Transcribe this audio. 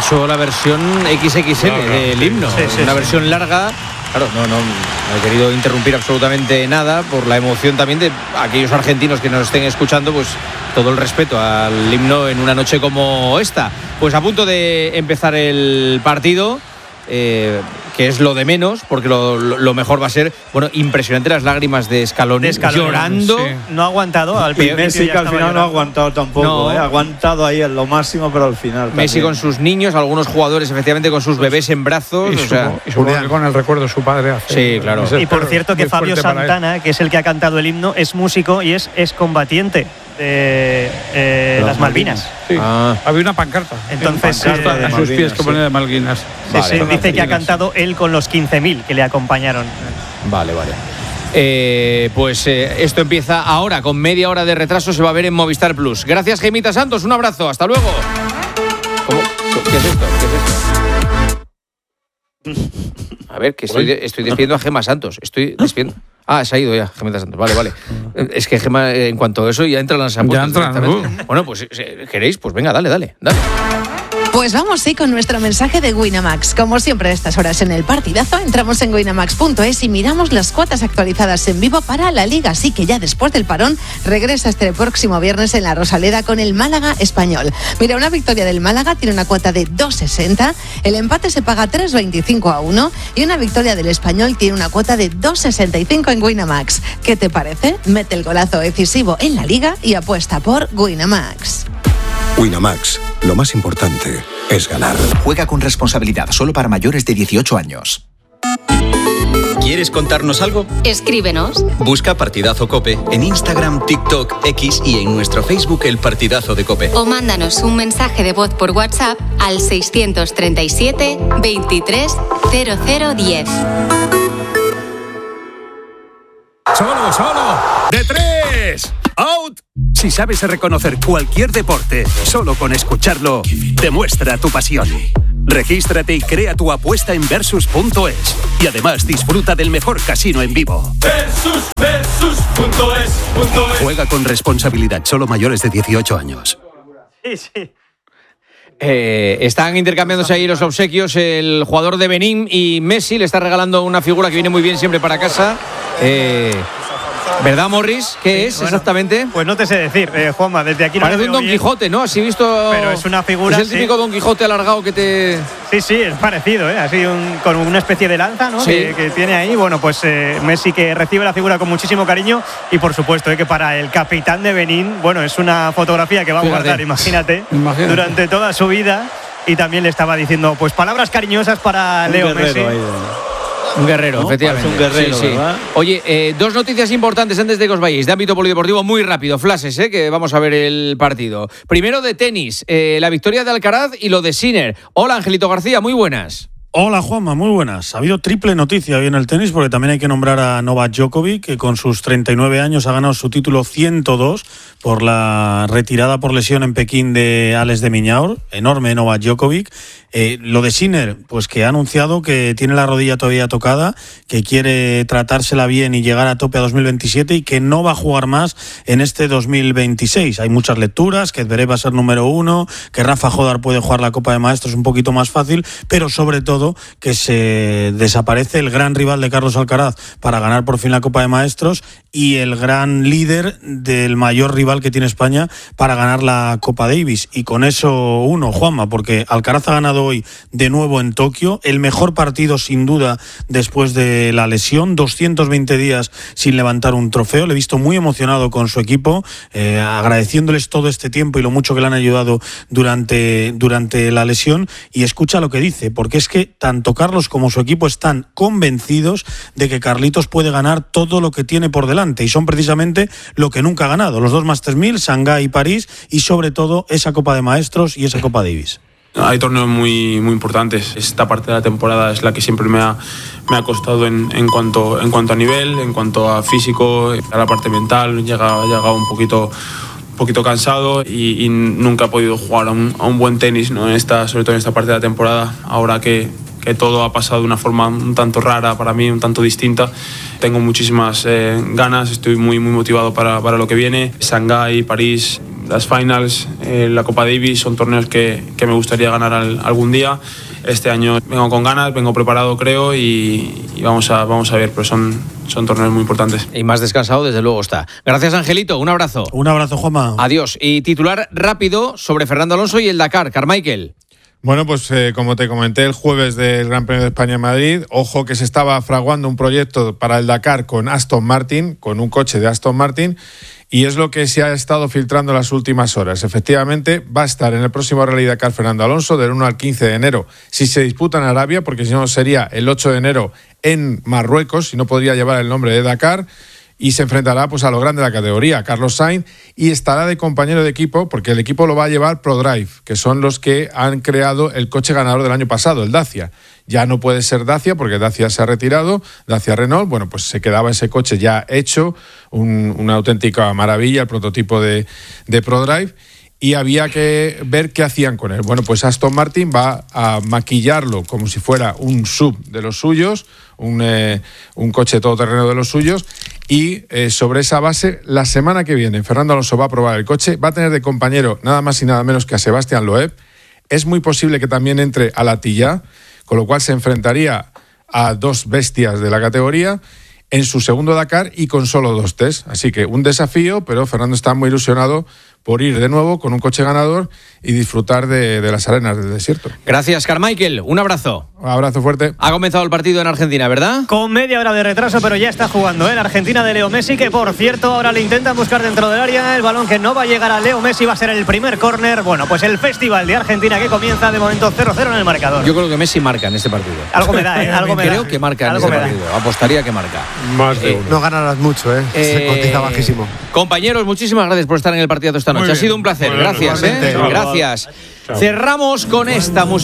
hecho la versión XXL del himno, una versión larga. Claro, no he querido interrumpir absolutamente nada por la emoción también de aquellos argentinos que nos estén escuchando, pues todo el respeto al himno en una noche como esta. Pues a punto de empezar el partido, que es lo de menos, porque lo mejor va a ser, bueno, impresionante las lágrimas de Scaloni llorando. Sí. No ha aguantado al principio. Messi, que al final llorando. no ha aguantado tampoco, ha aguantado ahí en lo máximo, pero al final Messi también. con sus niños, algunos jugadores efectivamente con sus bebés en brazos. Y supongo que con el recuerdo de su padre. Sí, claro. Y por cierto que Fabio Santana, que es el que ha cantado el himno, es músico y es combatiente de las Malvinas. Sí. Había una pancarta. Entonces, a sus pies que ponía de Malvinas. Dice que ha cantado él con los 15.000 que le acompañaron. Vale. Pues esto empieza ahora, con media hora de retraso, se va a ver en Movistar Plus. Gracias, Gemita Santos, un abrazo, hasta luego. ¿Qué es esto? A ver, que estoy despidiendo a Gema Santos. Estoy despidiendo. Se ha ido ya, Gemita Santos. Vale. Es que Gema, en cuanto a eso, ya entran las apuestas. Ya entran. Bueno, pues queréis, pues venga, dale. Pues vamos con nuestro mensaje de Winamax. Como siempre a estas horas en el partidazo, entramos en winamax.es y miramos las cuotas actualizadas en vivo para la Liga. Así que ya después del parón regresa este próximo viernes en la Rosaleda con el Málaga Español. Mira, una victoria del Málaga tiene una cuota de 2,60, el empate se paga 3,25 a 1 y una victoria del Español tiene una cuota de 2,65 en Winamax. ¿Qué te parece? Mete el golazo decisivo en la Liga y apuesta por Winamax. Winamax, lo más importante es ganar. Juega con responsabilidad, solo para mayores de 18 años. ¿Quieres contarnos algo? Escríbenos. Busca Partidazo COPE en Instagram, TikTok, X y en nuestro Facebook El Partidazo de COPE. O mándanos un mensaje de voz por WhatsApp al 637 23 0010. Solo, de 3, out. Si sabes reconocer cualquier deporte, solo con escucharlo, demuestra tu pasión. Regístrate y crea tu apuesta en Versus.es. Y además disfruta del mejor casino en vivo. Versus.es. Juega con responsabilidad, solo mayores de 18 años. Sí. Están intercambiándose ahí los obsequios. El jugador de Benín y Messi le está regalando una figura que viene muy bien siempre para casa. ¿Verdad, Morris? ¿Qué es exactamente? Pues no te sé decir, Juanma, desde aquí no parece un Don Quijote, ¿no? Así visto. Pero es una figura. Es el típico Don Quijote alargado que te. Sí, es parecido, así con una especie de lanza, ¿no? Sí. Que tiene ahí. Bueno, pues Messi, que recibe la figura con muchísimo cariño, y por supuesto que para el capitán de Benín, bueno, es una fotografía que va a guardar, imagínate, durante toda su vida. Y también le estaba diciendo, pues, palabras cariñosas para Leo Messi. Un guerrero, efectivamente. Un guerrero, sí. ¿verdad? Oye, dos noticias importantes antes de que os vayáis, de ámbito polideportivo, muy rápido, flashes, que vamos a ver el partido. Primero de tenis, la victoria de Alcaraz y lo de Sinner. Hola, Angelito García, muy buenas. Hola Juanma, muy buenas. Ha habido triple noticia hoy en el tenis porque también hay que nombrar a Novak Djokovic, que con sus 39 años ha ganado su título 102 por la retirada por lesión en Pekín de Alex de Minaur. Enorme Novak Djokovic. Lo de Sinner, pues que ha anunciado que tiene la rodilla todavía tocada, que quiere tratársela bien y llegar a tope a 2027 y que no va a jugar más en este 2026. Hay muchas lecturas, que Zverev va a ser número 1, que Rafa Jodar puede jugar la Copa de Maestros un poquito más fácil, pero sobre todo que se desaparece el gran rival de Carlos Alcaraz para ganar por fin la Copa de Maestros y el gran líder del mayor rival que tiene España para ganar la Copa Davis. Y con eso Juanma, porque Alcaraz ha ganado hoy de nuevo en Tokio, el mejor partido sin duda después de la lesión, 220 días sin levantar un trofeo. Le he visto muy emocionado con su equipo, agradeciéndoles todo este tiempo y lo mucho que le han ayudado durante la lesión. Y escucha lo que dice, porque es que tanto Carlos como su equipo están convencidos de que Carlitos puede ganar todo lo que tiene por delante, y son precisamente lo que nunca ha ganado, los dos Masters 1000, Shanghái y París, y sobre todo esa Copa de Maestros y esa Copa Davis. Hay torneos muy importantes. Esta parte de la temporada es la que siempre me ha costado en cuanto a nivel, en cuanto a físico, a la parte mental. Llegado un poquito cansado y nunca he podido jugar a un buen tenis, ¿no? Sobre todo en esta parte de la temporada. Ahora que todo ha pasado de una forma un tanto rara para mí, un tanto distinta, tengo muchísimas ganas, estoy muy motivado para lo que viene. Shanghái, París, las finals, la Copa Davis son torneos que me gustaría ganar algún día. Este año vengo con ganas, vengo preparado creo y vamos a ver, pero son torneos muy importantes. Y más descansado desde luego está. Gracias, Angelito, un abrazo. Un abrazo, Juanma. Adiós. Y titular rápido sobre Fernando Alonso y el Dakar, Carmichael. Bueno, pues como te comenté el jueves del Gran Premio de España en Madrid, ojo que se estaba fraguando un proyecto para el Dakar con Aston Martin, con un coche de Aston Martin, y es lo que se ha estado filtrando en las últimas horas. Efectivamente, va a estar en el próximo Rally Dakar Fernando Alonso del 1 al 15 de enero, si se disputa en Arabia, porque si no sería el 8 de enero en Marruecos, si no podría llevar el nombre de Dakar. Y se enfrentará pues a lo grande de la categoría, Carlos Sainz, y estará de compañero de equipo, porque el equipo lo va a llevar ProDrive, que son los que han creado el coche ganador del año pasado, el Dacia. Ya no puede ser Dacia, porque Dacia se ha retirado, Dacia Renault, bueno, pues se quedaba ese coche ya hecho, una auténtica maravilla, el prototipo de ProDrive, y había que ver qué hacían con él. Bueno, pues Aston Martin va a maquillarlo como si fuera un sub de los suyos, un coche todoterreno de los suyos, y sobre esa base, la semana que viene, Fernando Alonso va a probar el coche, va a tener de compañero nada más y nada menos que a Sebastián Loeb. Es muy posible que también entre a Latilla, con lo cual se enfrentaría a dos bestias de la categoría en su segundo Dakar y con solo 2 tests. Así que un desafío, pero Fernando está muy ilusionado por ir de nuevo con un coche ganador y disfrutar de las arenas del desierto. Gracias, Carmichael. Un abrazo. Un abrazo fuerte. Ha comenzado el partido en Argentina, ¿verdad? Con media hora de retraso, pero ya está jugando la Argentina de Leo Messi, que por cierto ahora le intentan buscar dentro del área el balón que no va a llegar a Leo Messi, va a ser el primer córner. Bueno, pues el festival de Argentina que comienza de momento 0-0 en el marcador. Yo creo que Messi marca en este partido. Algo me da, algo me da. Creo que marca en este partido. Apostaría que marca. Más de uno. No ganarás mucho, se cotiza bajísimo. Compañeros, muchísimas gracias por estar en el partido esta noche. Ha sido un placer. Gracias, Gracias. Cerramos con esta música.